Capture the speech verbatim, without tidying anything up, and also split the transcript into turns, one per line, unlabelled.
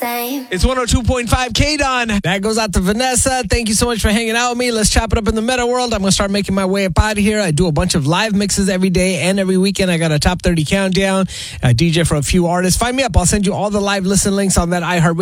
same.
It's one oh two point five K-Don.
That goes out to Vanessa. Thank you so much for hanging out with me. Let's chop it up in the meta world. I'm going to start making my way up out of here. I do a bunch of live mixes every day and every weekend. I got a top thirty countdown. I D J for a few artists. Find me up. I'll send you all the live listen links on that iHeartRadio